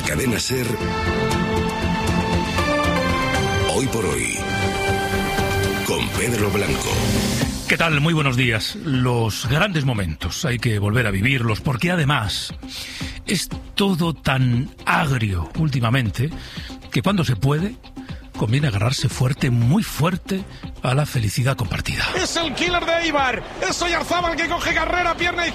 Cadena SER, Hoy por Hoy, con Pedro Blanco. ¿Qué tal? Muy buenos días. Los grandes momentos hay que volver a vivirlos, porque además es todo tan agrio últimamente que cuando se puede conviene agarrarse fuerte, muy fuerte, a la felicidad compartida. Es el killer de Eibar, es Oyarzábal que coge carrera, pierna izquierda.